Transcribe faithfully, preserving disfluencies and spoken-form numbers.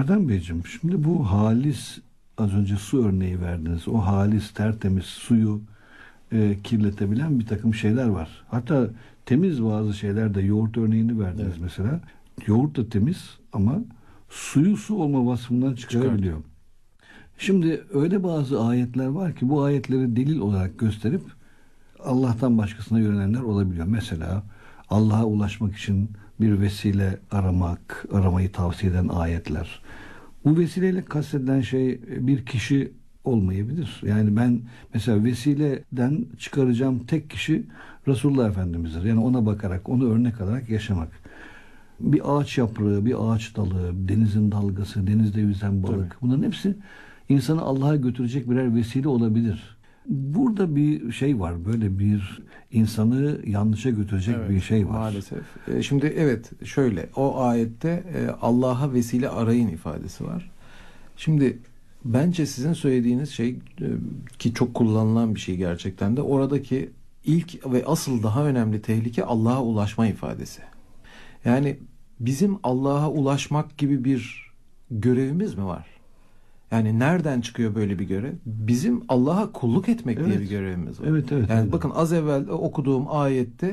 Erdem Beyciğim, şimdi bu halis, az önce su örneği verdiniz. O halis, tertemiz suyu e, kirletebilen bir takım şeyler var. Hatta temiz bazı şeyler de, yoğurt örneğini verdiniz Evet. mesela. Yoğurt da temiz ama suyu su olma vasfından çıkarabiliyor. Şimdi öyle bazı ayetler var ki bu ayetleri delil olarak gösterip Allah'tan başkasına yönelenler olabiliyor. Mesela Allah'a ulaşmak için bir vesile aramak, aramayı tavsiye eden ayetler. Bu vesileyle kastedilen şey bir kişi olmayabilir. Yani ben mesela vesileden çıkaracağım tek kişi Resulullah Efendimiz'dir. Yani ona bakarak, onu örnek alarak yaşamak. Bir ağaç yaprağı, bir ağaç dalı, denizin dalgası, denizde yüzen balık. Tabii. Bunların hepsi insanı Allah'a götürecek birer vesile olabilir. Burada bir şey var. Böyle bir insanı yanlışa götürecek Evet, bir şey var. maalesef. E, Şimdi evet, şöyle, o ayette e, Allah'a vesile arayın ifadesi var. Şimdi bence sizin söylediğiniz şey, e, ki çok kullanılan bir şey gerçekten de, oradaki ilk ve asıl daha önemli tehlike Allah'a ulaşma ifadesi. Yani bizim Allah'a ulaşmak gibi bir görevimiz mi var? Yani nereden çıkıyor böyle bir görev? Bizim Allah'a kulluk etmek diye Evet. bir görevimiz var. Evet, evet. Yani evet. bakın, az evvel okuduğum ayette